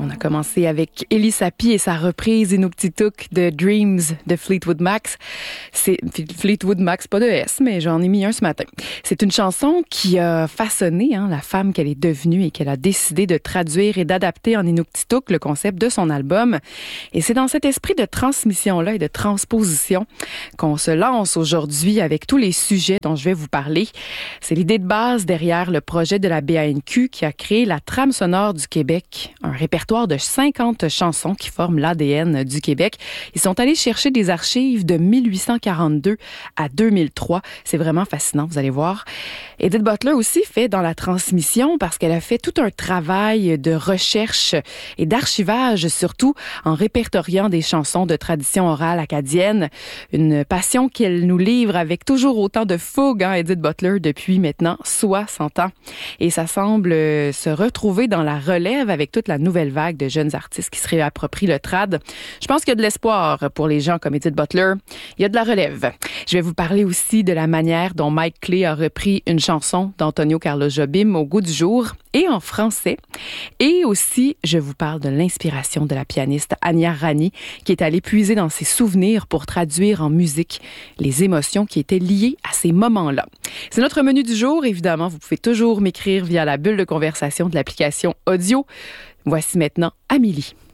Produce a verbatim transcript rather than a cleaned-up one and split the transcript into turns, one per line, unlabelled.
On a commencé avec Elie Sapi et sa reprise Inuktitut de Dreams de Fleetwood Mac. C'est Fleetwood Mac, pas de S, mais j'en ai mis un ce matin. C'est une chanson qui a façonné hein, la femme qu'elle est devenue et qu'elle a décidé de traduire et d'adapter en Inuktitut le concept de son album. Et c'est dans cet esprit de transmission-là et de transposition qu'on se lance aujourd'hui avec tous les sujets dont je vais vous parler. C'est l'idée de base derrière le projet de la B A N Q qui a créé la trame sonore du Québec, un répertoire de cinquante chansons qui forment l'A D N du Québec. Ils sont allés chercher des archives de mille huit cent quarante-deux à deux mille trois. C'est vraiment fascinant, vous allez voir. Edith Butler aussi fait dans la transmission parce qu'elle a fait tout un travail de recherche et d'archivage, surtout en répertoriant des chansons de tradition orale acadienne. Une passion qu'elle nous livre avec toujours autant de fougue, hein, Edith Butler, depuis maintenant soixante ans. Et ça semble se retrouver dans la relève avec toute la nouvelle vague de jeunes artistes qui se réapproprient le trad. Je pense qu'il y a de l'espoir pour les gens comme Edith Butler. Il y a de la relève. Je vais vous parler aussi de la manière dont Mike Clay a repris une chanson d'Antonio Carlos Jobim au goût du jour et en français. Et aussi, je vous parle de l'inspiration de la pianiste Anya Rani qui est allée puiser dans ses souvenirs pour traduire en musique les émotions qui étaient liées à ces moments-là. C'est notre menu du jour. Évidemment, vous pouvez toujours m'écrire via la bulle de conversation de l'application audio. Voici maintenant Amélie.